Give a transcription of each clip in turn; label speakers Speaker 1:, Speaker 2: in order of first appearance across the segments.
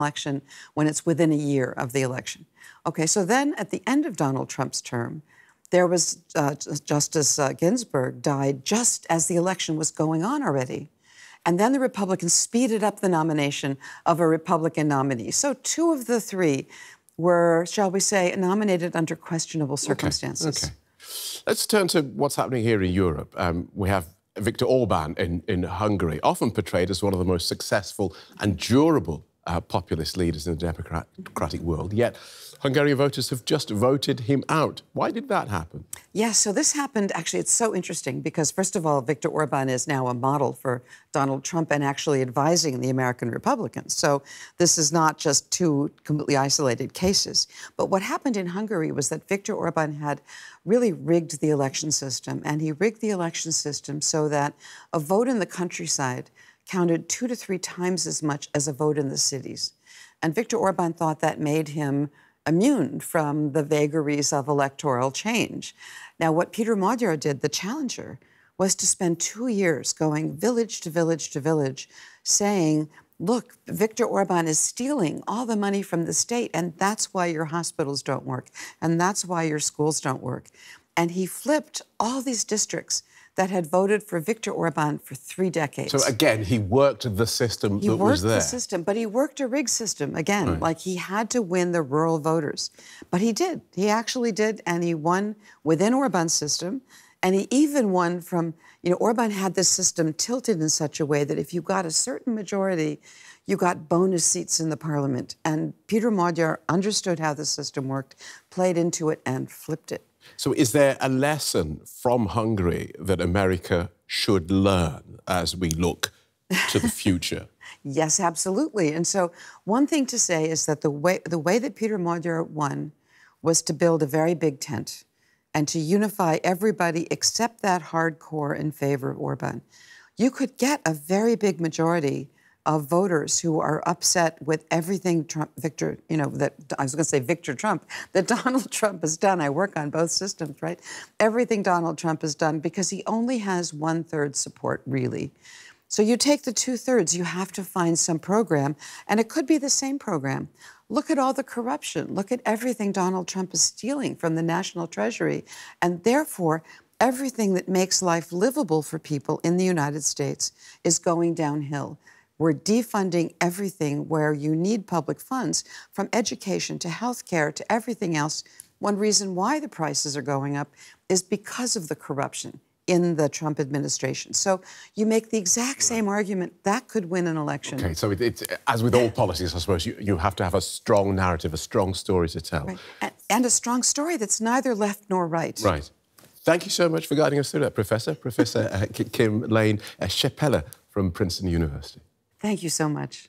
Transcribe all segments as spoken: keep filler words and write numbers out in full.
Speaker 1: election when it's within a year of the election. Okay, so then at the end of Donald Trump's term, there was uh, Justice uh, Ginsburg died just as the election was going on already. And then the Republicans speeded up the nomination of a Republican nominee. So two of the three were, shall we say, nominated under questionable circumstances.
Speaker 2: Okay. okay. Let's turn to what's happening here in Europe. Um, we have Viktor Orban in, in Hungary, often portrayed as one of the most successful and durable uh, populist leaders in the democratic world. Yet Hungarian voters have just voted him out. Why did that happen?
Speaker 1: Yes, so this happened, actually, it's so interesting because, first of all, Viktor Orban is now a model for Donald Trump and actually advising the American Republicans. So this is not just two completely isolated cases. But what happened in Hungary was that Viktor Orban had really rigged the election system, and he rigged the election system so that a vote in the countryside counted two to three times as much as a vote in the cities. And Viktor Orban thought that made him immune from the vagaries of electoral change. Now, what Peter Magyar did, the challenger, was to spend two years going village to village to village saying, look, Viktor Orban is stealing all the money from the state, and that's why your hospitals don't work, and that's why your schools don't work. And he flipped all these districts that had voted for Viktor Orban for three decades.
Speaker 2: So, again, he worked the system
Speaker 1: he
Speaker 2: that was there.
Speaker 1: He worked the system, but he worked a rigged system, again.
Speaker 2: Right.
Speaker 1: Like, he had to win the rural voters. But he did. He actually did, and he won within Orban's system, and he even won from, you know, Orban had this system tilted in such a way that if you got a certain majority, you got bonus seats in the parliament. And Peter Magyar understood how the system worked, played into it, and flipped it.
Speaker 2: So is there a lesson from Hungary that America should learn as we look to the future?
Speaker 1: Yes, absolutely. And so one thing to say is that the way, the way that Peter Magyar won was to build a very big tent and to unify everybody except that hardcore in favor of Orban. You could get a very big majority of voters who are upset with everything Trump, Victor, you know, that I was going to say Victor Trump, that Donald Trump has done. I work on both systems, right? Everything Donald Trump has done because he only has one-third support, really. So you take the two-thirds, you have to find some program, and it could be the same program. Look at all the corruption. Look at everything Donald Trump is stealing from the National Treasury, and therefore, everything that makes life livable for people in the United States is going downhill. We're defunding everything where you need public funds, from education to health care to everything else. One reason why the prices are going up is because of the corruption in the Trump administration. So you make the exact same argument that could win an election.
Speaker 2: OK, so it, it's, as with all policies, I suppose, you, you have to have a strong narrative, a strong story to tell.
Speaker 1: Right. And, and a strong story that's neither left nor right.
Speaker 2: Right. Thank you so much for guiding us through that, Professor. Professor uh, Kim Lane uh, Shepella from Princeton University.
Speaker 1: Thank you so much.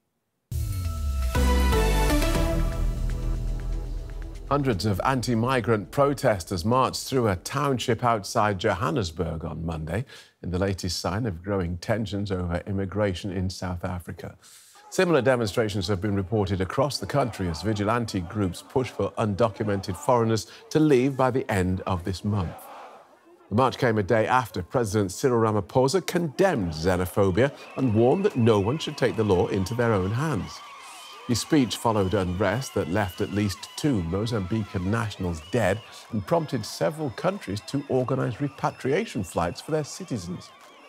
Speaker 2: Hundreds of anti-migrant protesters marched through a township outside Johannesburg on Monday in the latest sign of growing tensions over immigration in South Africa. Similar demonstrations have been reported across the country as vigilante groups push for undocumented foreigners to leave by the end of this month. The march came a day after President Cyril Ramaphosa condemned xenophobia and warned that no one should take the law into their own hands. His speech followed unrest that left at least two Mozambican nationals dead and prompted several countries to organise repatriation flights for their citizens.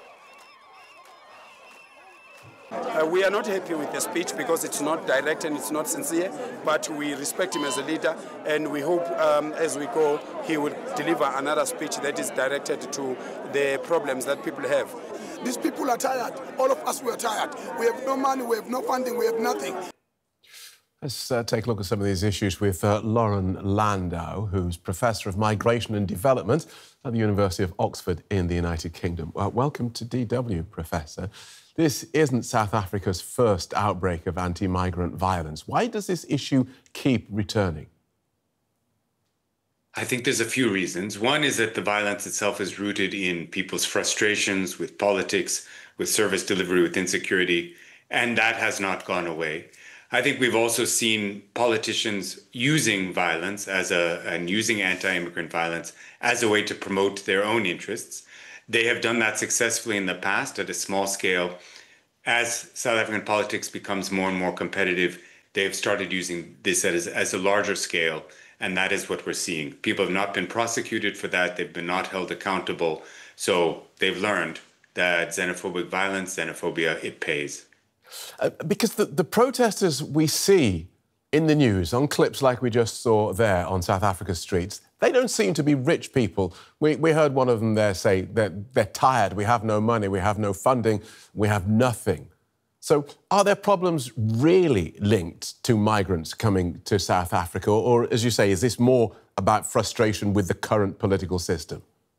Speaker 3: Uh, we are not happy with the speech because it's not direct and it's not sincere, but we respect him as a leader, and we hope um, as we go he will deliver another speech that is directed to the problems that people have.
Speaker 4: These people are tired. All of us were tired. We have no money, we have no funding, we have nothing.
Speaker 2: Let's uh, take a look at some of these issues with uh, Lauren Landau, who's Professor of Migration and Development at the University of Oxford in the United Kingdom. Uh, welcome to D W, Professor. This isn't South Africa's first outbreak of anti-migrant violence. Why does this issue keep returning?
Speaker 5: I think there's a few reasons. One is that the violence itself is rooted in people's frustrations with politics, with service delivery, with insecurity, and that has not gone away. I think we've also seen politicians using violence as a, and using anti-immigrant violence as a way to promote their own interests. They have done that successfully in the past at a small scale. As South African politics becomes more and more competitive, they have started using this as, as a larger scale. And that is what we're seeing. People have not been prosecuted for that. They've been not held accountable. So they've learned that xenophobic violence, xenophobia, it pays.
Speaker 2: Uh, because the, the protesters we see in the news, on clips like we just saw there on South Africa's streets, they don't seem to be rich people. We, we heard one of them there say that they're tired, we have no money, we have no funding, we have nothing. So are there problems really linked to migrants coming to South Africa? Or, or as you say, is this more about frustration with the current political system?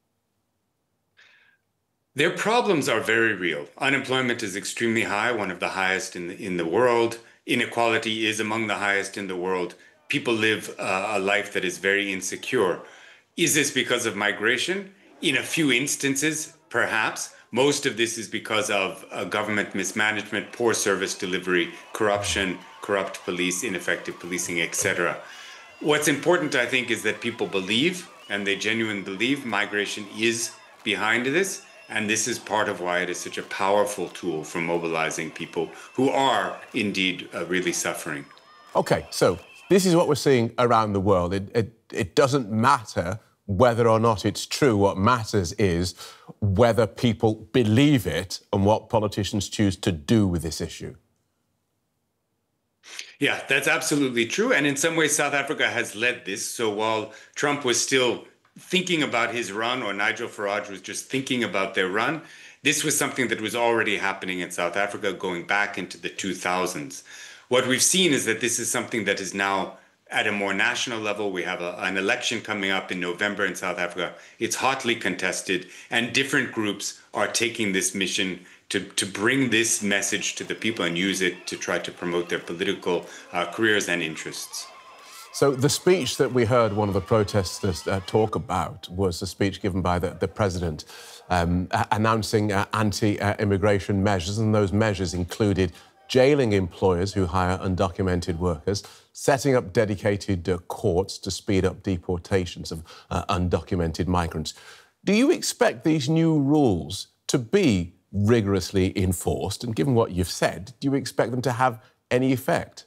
Speaker 5: Their problems are very real. Unemployment is extremely high, one of the highest in the, in the world. Inequality is among the highest in the world. People live uh, a life that is very insecure. Is this because of migration? In a few instances, perhaps. Most of this is because of uh, government mismanagement, poor service delivery, corruption, corrupt police, ineffective policing, et cetera. What's important, I think, is that people believe, and they genuinely believe, migration is behind this. And this is part of why it is such a powerful tool for mobilizing people who are indeed uh, really suffering.
Speaker 2: OK, so this is what we're seeing around the world. It, it, it doesn't matter whether or not it's true. What matters is whether people believe it and what politicians choose to do with this issue.
Speaker 5: Yeah, that's absolutely true. And in some ways, South Africa has led this. So while Trump was still thinking about his run, or Nigel Farage was just thinking about their run, this was something that was already happening in South Africa going back into the two thousands. What we've seen is that this is something that is now at a more national level. We have a, an election coming up in November in South Africa. It's hotly contested, and different groups are taking this mission to, to bring this message to the people and use it to try to promote their political uh, careers and interests.
Speaker 2: So the speech that we heard one of the protesters uh, talk about was a speech given by the, the president um, announcing uh, anti-immigration measures, and those measures included jailing employers who hire undocumented workers, setting up dedicated uh, courts to speed up deportations of uh, undocumented migrants. Do you expect these new rules to be rigorously enforced? And given what you've said, do you expect them to have any effect?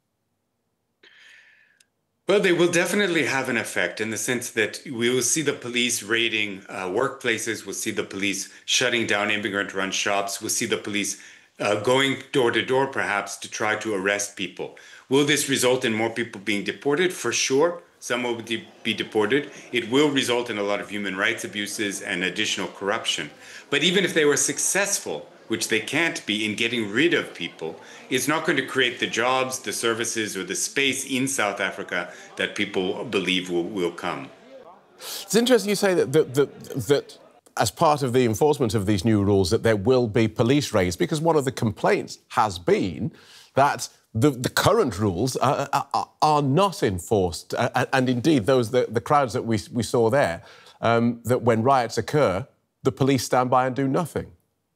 Speaker 5: Well, they will definitely have an effect in the sense that we will see the police raiding uh, workplaces, we'll see the police shutting down immigrant-run shops, we'll see the police uh, going door to door, perhaps, to try to arrest people. Will this result in more people being deported? For sure. Some will be deported. It will result in a lot of human rights abuses and additional corruption. But even if they were successful, which they can't be, in getting rid of people, it's not going to create the jobs, the services, or the space in South Africa that people believe will, will come.
Speaker 2: It's interesting you say that, that, that, that as part of the enforcement of these new rules that there will be police raids, because one of the complaints has been that the, the current rules are, are, are not enforced. Uh, and indeed, those the, the crowds that we, we saw there, um, that when riots occur, the police stand by and do nothing.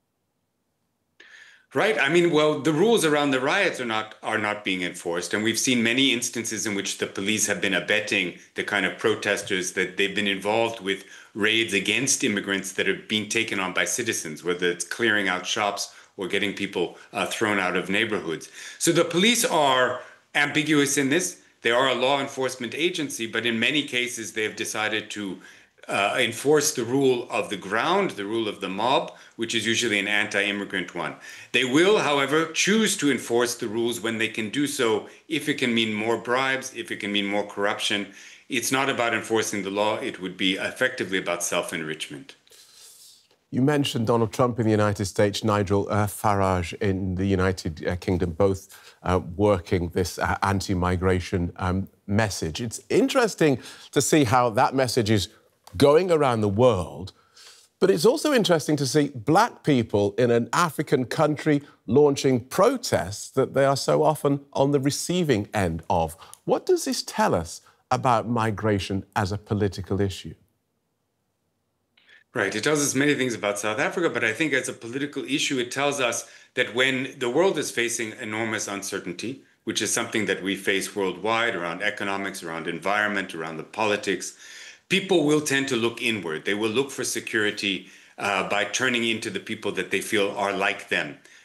Speaker 5: Right. I mean, well, the rules around the riots are not are not being enforced. And we've seen many instances in which the police have been abetting the kind of protesters, that they've been involved with raids against immigrants that are being taken on by citizens, whether it's clearing out shops or getting people uh, thrown out of neighborhoods. So the police are ambiguous in this. They are a law enforcement agency, but in many cases, they have decided to Uh, enforce the rule of the ground, the rule of the mob, which is usually an anti-immigrant one. They will, however, choose to enforce the rules when they can do so, if it can mean more bribes, if it can mean more corruption. It's not about enforcing the law. It would be effectively about self-enrichment.
Speaker 2: You mentioned Donald Trump in the United States, Nigel uh, Farage in the United uh, Kingdom, both uh, working this uh, anti-migration um, message. It's interesting to see how that message is going around the world, but it's also interesting to see black people in an African country launching protests that they are so often on the receiving end of. What does this tell us about migration as a political issue?
Speaker 5: Right. It tells us many things about South Africa, but I think as a political issue, it tells us that when the world is facing enormous uncertainty, which is something that we face worldwide around economics, around environment, around the politics, people will tend to look inward. They will look for security uh, by turning into the people that they feel are like them.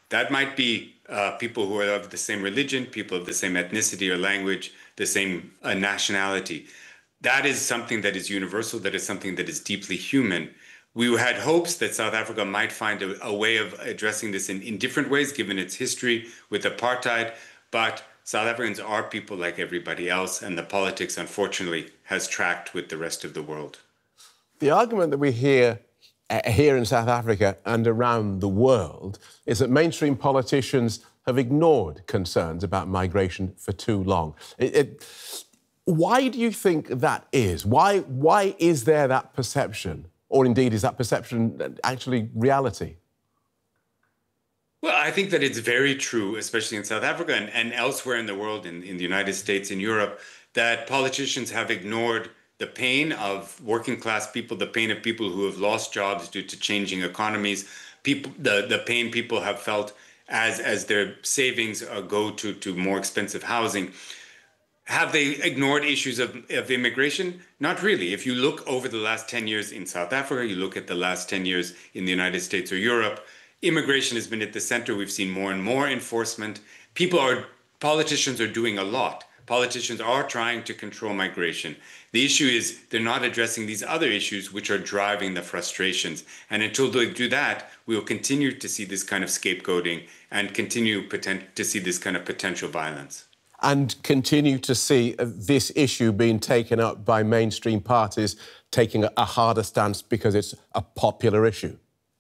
Speaker 5: That might be uh, people who are of the same religion, people of the same ethnicity or language, the same uh, nationality. That is something that is universal, that is something that is deeply human. We had hopes that South Africa might find a, a way of addressing this in, in different ways, given its history with apartheid, but South Africans are people like everybody else, and the politics, unfortunately, has tracked with the rest of the world.
Speaker 2: The argument that we hear uh, here in South Africa and around the world is that mainstream politicians have ignored concerns about migration for too long. It, it, why do you think that is? Why, why is there that perception? Or indeed, is that perception actually reality?
Speaker 5: Well, I think that it's very true, especially in South Africa and, and elsewhere in the world, in, in the United States, in Europe, that politicians have ignored the pain of working class people, the pain of people who have lost jobs due to changing economies, people, the, the pain people have felt as, as their savings uh, go to, to more expensive housing. Have they ignored issues of, of immigration? Not really. If you look over the last ten years in South Africa, you look at the last ten years in the United States or Europe, immigration has been at the center. We've seen more and more enforcement. People are, politicians are doing a lot. Politicians are trying to control migration. The issue is they're not addressing these other issues which are driving the frustrations. And until they do that, we will continue to see this kind of scapegoating and continue poten- to see this kind of potential violence.
Speaker 2: And continue to see this issue being taken up by mainstream parties taking a harder stance because it's a popular issue.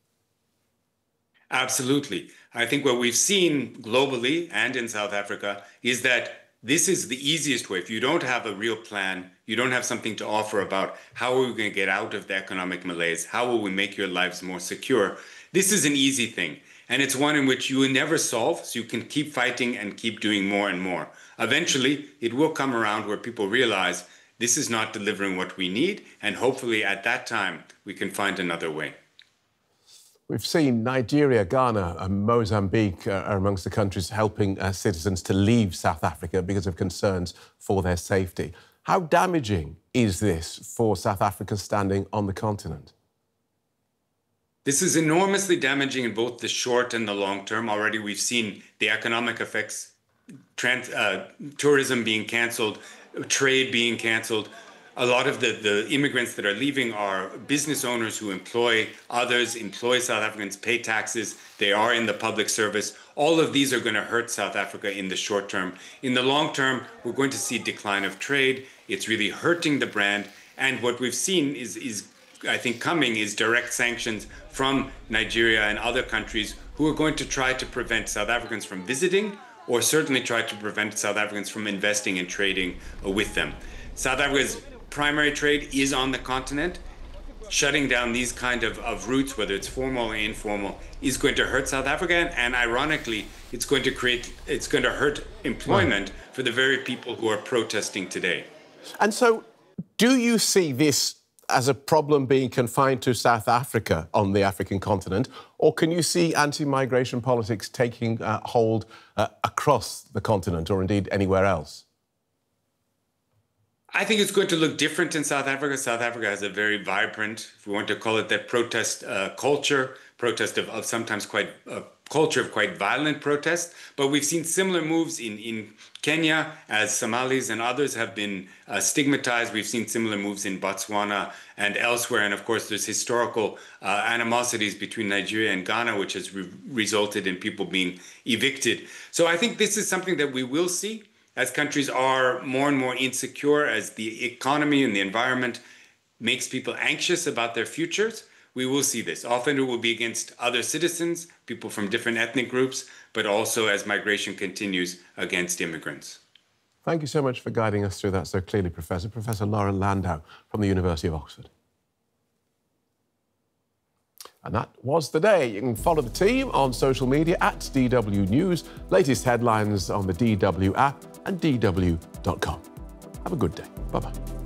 Speaker 5: Absolutely. I think what we've seen globally and in South Africa is that this is the easiest way. If you don't have a real plan, you don't have something to offer about how are we going to get out of the economic malaise, how will we make your lives more secure, this is an easy thing. And it's one in which you will never solve, so you can keep fighting and keep doing more and more. Eventually, it will come around where people realize this is not delivering what we need, and hopefully at that time, we can find another way.
Speaker 2: We've seen Nigeria, Ghana and Mozambique uh, are amongst the countries helping uh, citizens to leave South Africa because of concerns for their safety. How damaging is this for South Africa's standing on the continent?
Speaker 5: This is enormously damaging in both the short and the long term. Already we've seen the economic effects, trans, uh, tourism being canceled, trade being canceled. A lot of the, the immigrants that are leaving are business owners who employ others, employ South Africans, pay taxes. They are in the public service. All of these are going to hurt South Africa in the short term. In the long term, we're going to see decline of trade. It's really hurting the brand. And what we've seen is, is I think, coming is direct sanctions from Nigeria and other countries who are going to try to prevent South Africans from visiting, or certainly try to prevent South Africans from investing and trading with them. South Africa's primary trade is on the continent. Shutting down these kind of, of routes, whether it's formal or informal, is going to hurt South Africa. And, and ironically, it's going to create, it's going to hurt employment right. for the very people who are protesting today.
Speaker 2: And so, do you see this as a problem being confined to South Africa on the African continent, or can you see anti-migration politics taking uh, hold uh, across the continent, or indeed anywhere else?
Speaker 5: I think it's going to look different in South Africa. South Africa has a very vibrant, if we want to call it that, protest uh, culture, protest of, of sometimes quite a culture of quite violent protest. But we've seen similar moves in, in Kenya, as Somalis and others have been uh, stigmatized. We've seen similar moves in Botswana and elsewhere. And of course, there's historical uh, animosities between Nigeria and Ghana, which has re resulted in people being evicted. So I think this is something that we will see as countries are more and more insecure, as the economy and the environment makes people anxious about their futures. We will see this. Often it will be against other citizens, people from different ethnic groups, but also as migration continues against immigrants.
Speaker 2: Thank you so much for guiding us through that so clearly, Professor. Professor Lauren Landau from the University of Oxford. And that was the day. You can follow the team on social media at D W News. Latest headlines on the D W app and D W dot com. Have a good day. Bye-bye.